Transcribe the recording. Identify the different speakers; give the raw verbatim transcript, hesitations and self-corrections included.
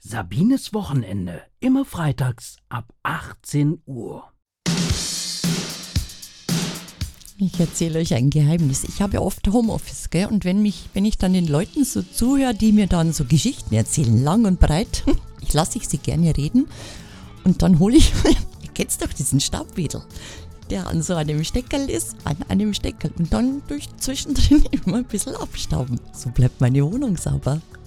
Speaker 1: Sabines Wochenende, immer freitags ab achtzehn Uhr.
Speaker 2: Ich erzähle euch ein Geheimnis. Ich habe ja oft Homeoffice, gell? Und wenn mich, wenn ich dann den Leuten so zuhöre, die mir dann so Geschichten erzählen, lang und breit, ich lasse ich sie gerne reden und dann hole ich, ihr kennt doch diesen Staubwedel, der an so einem Steckerl ist, an einem Steckerl und dann durch zwischendrin immer ein bisschen abstauben. So bleibt meine Wohnung sauber.